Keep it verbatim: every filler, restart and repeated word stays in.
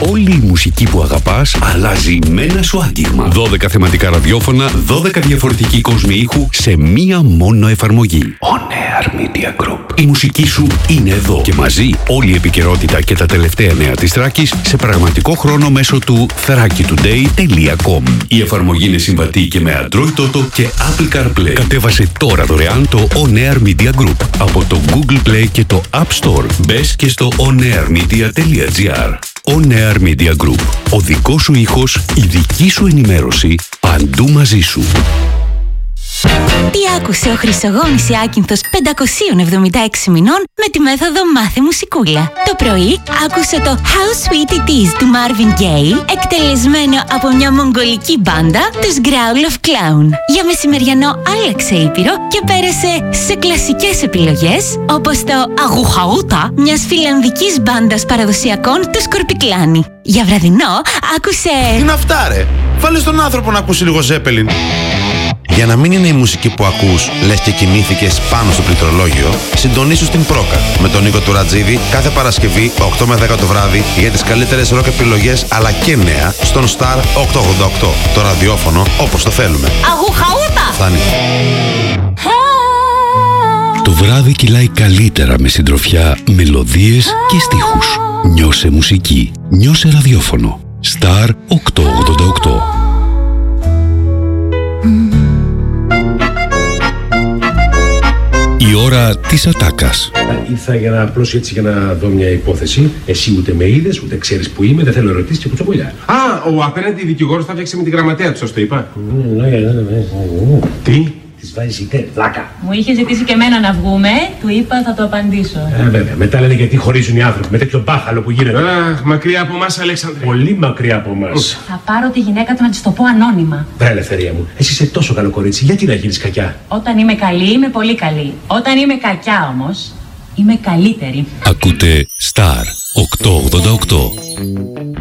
Όλη η μουσική που αγαπάς αλλάζει με ένα σου άγγιγμα. δώδεκα θεματικά ραδιόφωνα, δώδεκα διαφορετικοί κόσμοι ήχου σε μία μόνο εφαρμογή. On Air Media Group. Η μουσική σου είναι εδώ και μαζί όλη η επικαιρότητα και τα τελευταία νέα της Θράκης σε πραγματικό χρόνο μέσω του θράκη τουντέι τελεία κομ. Η εφαρμογή είναι συμβατή και με Android Auto και Apple CarPlay. Κατέβασε τώρα δωρεάν το On Air Media Group από το Google Play και το App Store. Μπες και στο onairmedia τελεία gr. On Air Media Group. Ο δικός σου ήχος, η δική σου ενημέρωση, παντού μαζί σου. Τι άκουσε ο Χρυσογόνης Ιάκυνθος πεντακόσια εβδομήντα έξι μηνών με τη μέθοδο Μάθε Μουσικούλα. Το πρωί άκουσε το How Sweet It Is του Marvin Gaye, εκτελεσμένο από μια μογγολική μπάντα, τους Growl of Clown. Για μεσημεριανό άλλαξε ήπειρο και πέρασε σε κλασικές επιλογές, όπως το Αγουχαούτα μιας φιλανδικής μπάντας παραδοσιακών, του Σκορπικλάνη. Για βραδινό άκουσε... Τι είναι αυτά ρε, βάλε τον άνθρωπο να ακούσει λίγο Ζέπελιν. Για να μην είναι η μουσική που ακούς, λες και κοιμήθηκες πάνω στο πληκτρολόγιο, συντονίσου στην Πρόκα με τον Νίκο Τουρατζίδη κάθε Παρασκευή οκτώ με δέκα το βράδυ για τις καλύτερες ροκ επιλογές αλλά και νέα στον Star οκτακόσια ογδόντα οκτώ. Το ραδιόφωνο όπως το θέλουμε. Αγουχαούτα! Φτάνει. Το βράδυ κυλάει καλύτερα με συντροφιά, μελωδίες και στίχους. Νιώσε μουσική. Νιώσε ραδιόφωνο. Star οκτακόσια ογδόντα οκτώ. Η ώρα της ατάκας. Ήρθα για να απλώς έτσι για να δω μια υπόθεση. Εσύ ούτε με είδες, ούτε ξέρεις που είμαι, δεν θέλω ερωτήσεις και κουτσομπολιά. Α, ο απέναντι δικηγόρος θα φτιάξει με τη γραμματέα του, σας το είπα. Τι? Της βάζεις ητέ, βλάκα. Μου είχε ζητήσει και εμένα να βγούμε, του είπα θα το απαντήσω. Ε, βέβαια. Μετά λένε γιατί χωρίζουν οι άνθρωποι με τέτοιο μπάχαλο που γίνεται. Αχ, μακριά από εμάς, Αλέξανδρε. Πολύ μακριά από εμάς. Θα πάρω τη γυναίκα του να της το πω ανώνυμα. Βρε ελευθερία μου, εσύ είσαι τόσο καλό κορίτσι, γιατί να γίνεις κακιά? Όταν είμαι καλή, είμαι πολύ καλή. Όταν είμαι κακιά όμως, είμαι καλύτερη. Ακούτε Star οκτακόσια ογδόντα οκτώ.